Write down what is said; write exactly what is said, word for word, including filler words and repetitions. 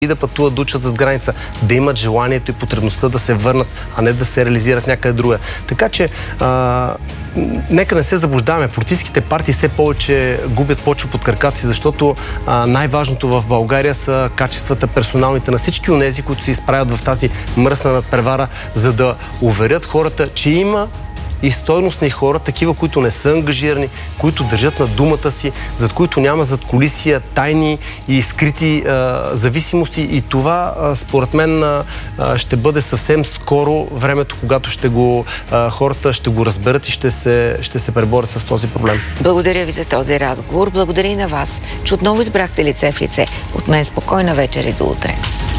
и да пътуват, да учат зад граница, да имат желанието и потребността да се върнат, а не да се реализират някъде друга. Така че, а, нека не се заблуждаваме. Политическите партии все повече губят почва под краката си, защото най-важното в България са качествата персоналните на всички онези, които се изправят в тази мръсна надпревара, за да уверят хората, че има и стойностни хора, такива, които не са ангажирани, които държат на думата си, зад които няма задкулисия, тайни и скрити а, зависимости. И това, а, според мен, а, ще бъде съвсем скоро времето, когато ще го, а, хората ще го разберат и ще се, ще се преборят с този проблем. Благодаря ви за този разговор. Благодаря и на вас, че отново избрахте лице в лице. От мен спокойна вечер и до утре.